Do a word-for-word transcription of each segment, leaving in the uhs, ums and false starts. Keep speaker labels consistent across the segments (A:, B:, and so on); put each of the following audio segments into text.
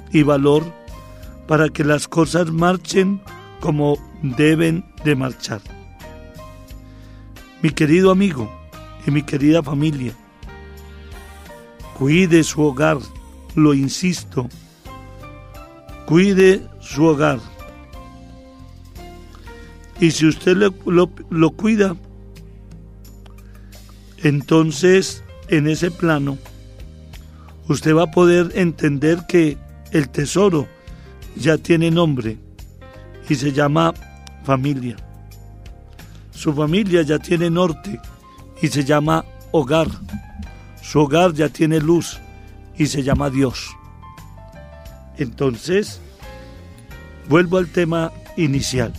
A: y valor para que las cosas marchen como deben de marchar. Mi querido amigo y mi querida familia, cuide su hogar, lo insisto, cuide su hogar. Y si usted lo, lo, lo cuida, entonces en ese plano usted va a poder entender que el tesoro ya tiene nombre y se llama familia. Su familia ya tiene norte y se llama hogar. Su hogar ya tiene luz y se llama Dios. Entonces, vuelvo al tema inicial.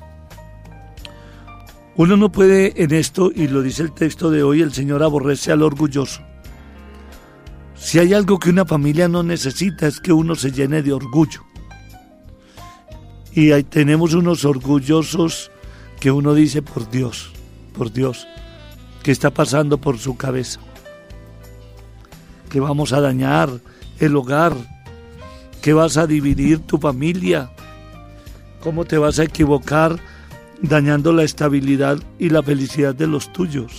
A: Uno no puede en esto, y lo dice el texto de hoy, el Señor aborrece al orgulloso. Si hay algo que una familia no necesita es que uno se llene de orgullo. Y ahí tenemos unos orgullosos que uno dice, por Dios, por Dios, ¿qué está pasando por su cabeza? Que vamos a dañar el hogar, que vas a dividir tu familia, cómo te vas a equivocar dañando la estabilidad y la felicidad de los tuyos.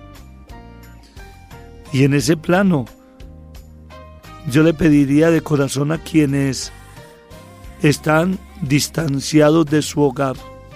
A: Y en ese plano, yo le pediría de corazón a quienes están distanciados de su hogar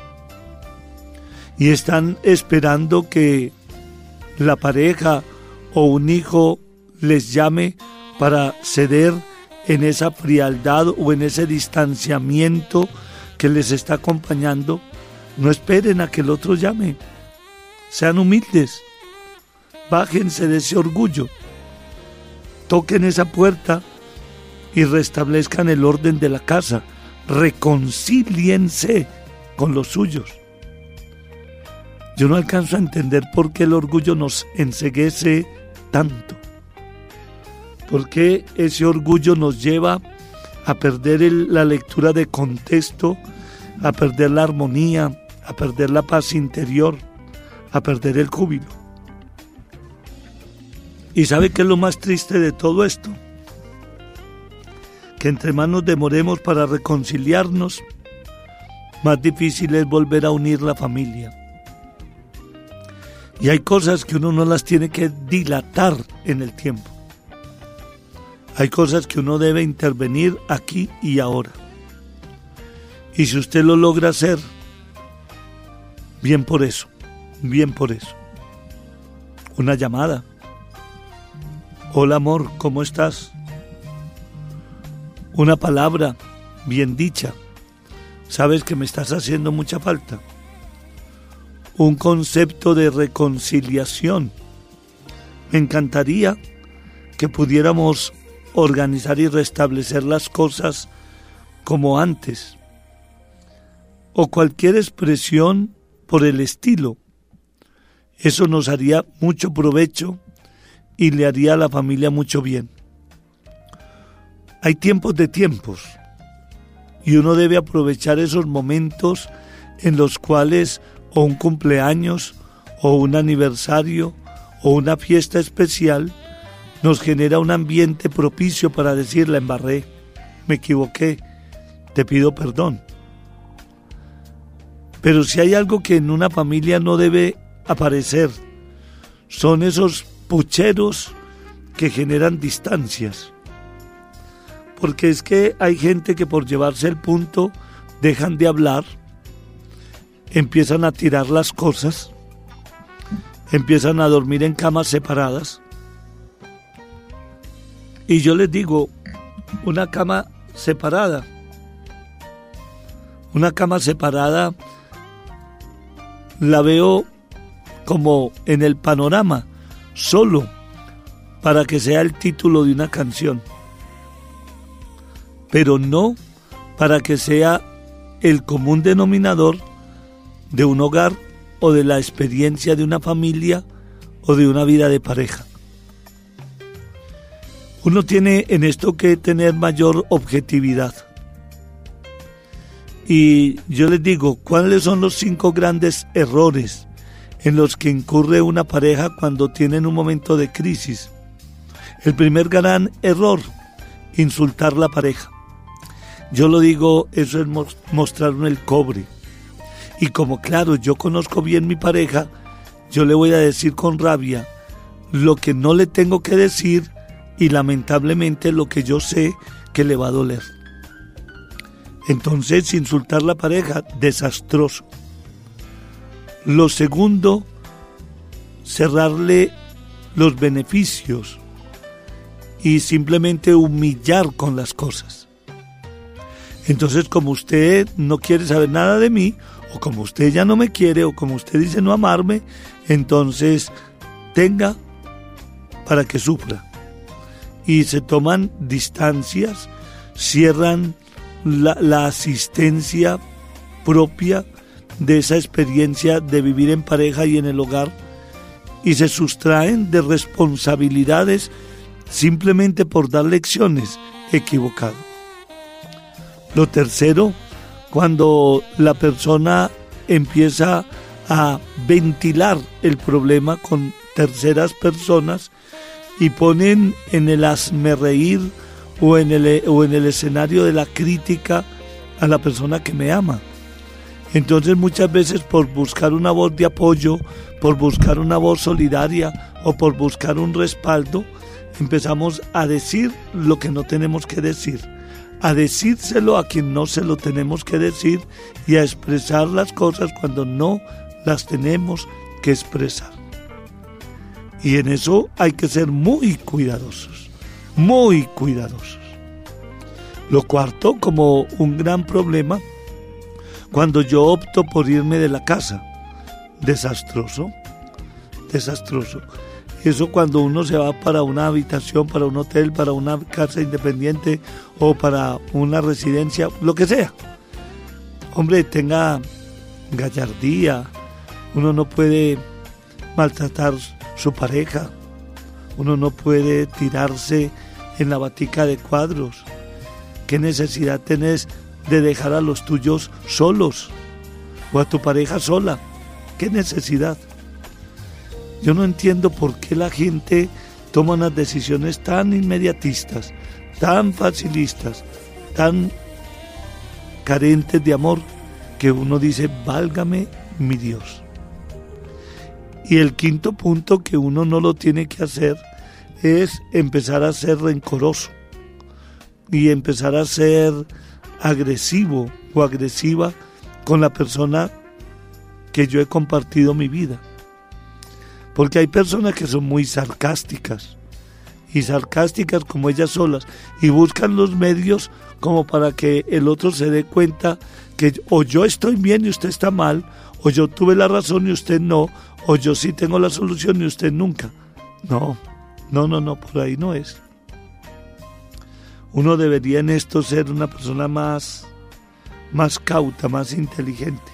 A: y están esperando que la pareja o un hijo les llame para ceder en esa frialdad o en ese distanciamiento que les está acompañando. No esperen a que el otro llame. Sean humildes. Bájense de ese orgullo. Toquen esa puerta y restablezcan el orden de la casa. Reconcíliense con los suyos. Yo no alcanzo a entender por qué el orgullo nos enceguece tanto. ¿Por qué ese orgullo nos lleva a perder el, la lectura de contexto, a perder la armonía, a perder la paz interior, a perder el júbilo? ¿Y sabe qué es lo más triste de todo esto? Que entre más nos demoremos para reconciliarnos, más difícil es volver a unir la familia. Y hay cosas que uno no las tiene que dilatar en el tiempo. Hay cosas que uno debe intervenir aquí y ahora. Y si usted lo logra hacer, bien por eso, bien por eso. Una llamada. Hola amor, ¿cómo estás? Una palabra bien dicha. Sabes que me estás haciendo mucha falta. Un concepto de reconciliación. Me encantaría que pudiéramos organizar y restablecer las cosas como antes. O cualquier expresión por el estilo. Eso nos haría mucho provecho y le haría a la familia mucho bien. Hay tiempos de tiempos y uno debe aprovechar esos momentos en los cuales o un cumpleaños o un aniversario o una fiesta especial nos genera un ambiente propicio para decir: la embarré, me equivoqué, te pido perdón. Pero si hay algo que en una familia no debe aparecer, son esos pucheros que generan distancias. Porque es que hay gente que por llevarse el punto dejan de hablar, empiezan a tirar las cosas, empiezan a dormir en camas separadas. Y yo les digo, una cama separada, una cama separada la veo como en el panorama, solo para que sea el título de una canción, pero no para que sea el común denominador de un hogar o de la experiencia de una familia o de una vida de pareja. Uno tiene en esto que tener mayor objetividad. Y yo les digo, ¿cuáles son los cinco grandes errores en los que incurre una pareja cuando tienen un momento de crisis? El primer gran error, insultar a la pareja. Yo lo digo, eso es mostrarme el cobre. Y como claro, yo conozco bien mi pareja, yo le voy a decir con rabia lo que no le tengo que decir y lamentablemente lo que yo sé que le va a doler. Entonces, insultar a la pareja, desastroso. Lo segundo, cerrarle los beneficios y simplemente humillar con las cosas. Entonces, como usted no quiere saber nada de mí, o como usted ya no me quiere, o como usted dice no amarme, entonces tenga para que sufra. Y se toman distancias, cierran la, la asistencia propia de esa experiencia de vivir en pareja y en el hogar, y se sustraen de responsabilidades simplemente por dar lecciones equivocadas. Lo tercero, cuando la persona empieza a ventilar el problema con terceras personas y ponen en el hazmerreír o en el, o en el escenario de la crítica a la persona que me ama. Entonces muchas veces por buscar una voz de apoyo, por buscar una voz solidaria o por buscar un respaldo, empezamos a decir lo que no tenemos que decir, a decírselo a quien no se lo tenemos que decir y a expresar las cosas cuando no las tenemos que expresar. Y en eso hay que ser muy cuidadosos, muy cuidadosos. Lo cuarto, como un gran problema, cuando yo opto por irme de la casa, desastroso, desastroso. Eso cuando uno se va para una habitación, para un hotel, para una casa independiente o para una residencia, lo que sea. Hombre, tenga gallardía, uno no puede maltratar su pareja, uno no puede tirarse en la batica de cuadros. ¿Qué necesidad tenés de dejar a los tuyos solos o a tu pareja sola? ¿Qué necesidad? Yo no entiendo por qué la gente toma unas decisiones tan inmediatistas, tan facilistas, tan carentes de amor, que uno dice, válgame mi Dios. Y el quinto punto que uno no lo tiene que hacer es empezar a ser rencoroso y empezar a ser agresivo o agresiva con la persona que yo he compartido mi vida. Porque hay personas que son muy sarcásticas, y sarcásticas como ellas solas, y buscan los medios como para que el otro se dé cuenta que o yo estoy bien y usted está mal, o yo tuve la razón y usted no, o yo sí tengo la solución y usted nunca. No, no, no, no, por ahí no es. Uno debería en esto ser una persona más, más cauta, más inteligente.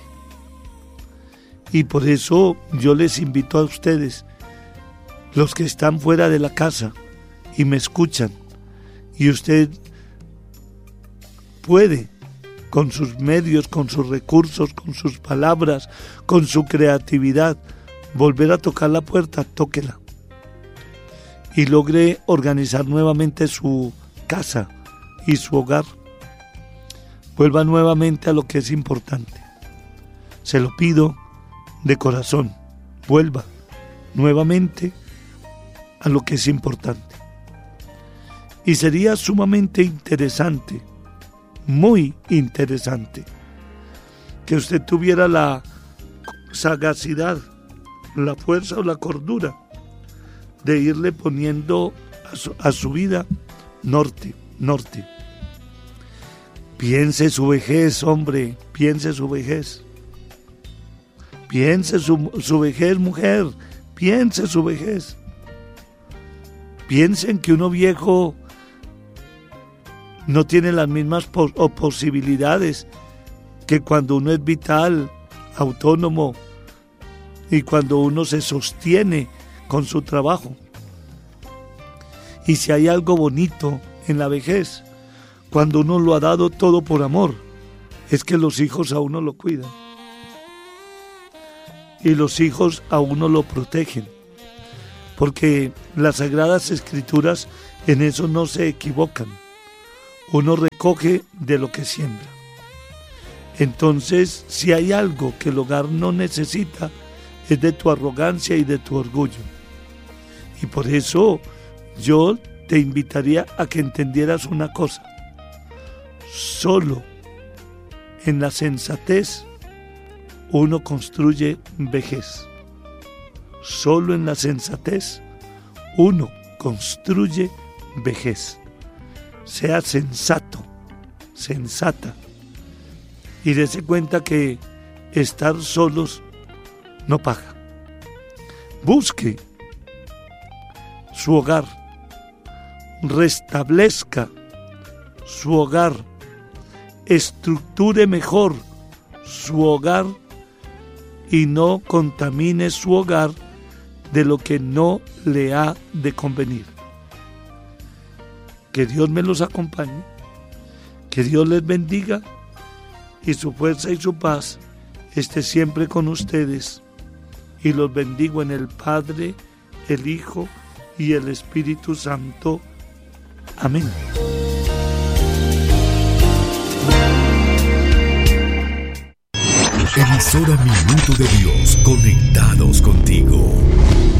A: Y por eso yo les invito a ustedes, los que están fuera de la casa y me escuchan, y usted puede, con sus medios, con sus recursos, con sus palabras, con su creatividad, volver a tocar la puerta, tóquela. Y logre organizar nuevamente su casa y su hogar. Vuelva nuevamente a lo que es importante. Se lo pido de corazón, vuelva nuevamente a lo que es importante. Y sería sumamente interesante, muy interesante, que usted tuviera la sagacidad, la fuerza o la cordura de irle poniendo a su, a su vida norte, norte. Piense su vejez, hombre, piense su vejez. Piense su, su vejez, mujer, piense su vejez. Piensen que uno viejo no tiene las mismas pos- o posibilidades que cuando uno es vital, autónomo y cuando uno se sostiene con su trabajo. Y si hay algo bonito en la vejez, cuando uno lo ha dado todo por amor, es que los hijos a uno lo cuidan. Y los hijos a uno lo protegen, porque las Sagradas Escrituras en eso no se equivocan. uno recoge de lo que siembra. Entonces, si hay algo que el hogar no necesita, es de tu arrogancia y de tu orgullo. Y por eso yo te invitaría a que entendieras una cosa. Solo en la sensatez uno construye vejez. Solo en la sensatez uno construye vejez. Sea sensato, sensata, y dése cuenta que estar solos no paga. Busque su hogar, restablezca su hogar, estructure mejor su hogar y no contamine su hogar de lo que no le ha de convenir. Que Dios me los acompañe, que Dios les bendiga y su fuerza y su paz esté siempre con ustedes. Y los bendigo en el Padre, el Hijo y el Espíritu Santo. Amén.
B: Emisora Minuto de Dios, conectados contigo.